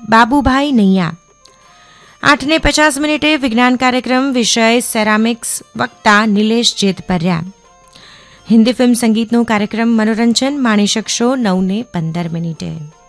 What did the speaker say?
બાબુભાઈ નૈયા. 8:50 વિજ્ઞાન કાર્યક્રમ વિષય સેરામિક્સ, વક્તા નિલેશ જેતપર્યા. હિન્દી ફિલ્મ સંગીતનો કાર્યક્રમ મનોરંજન માણી શકશો 9:15.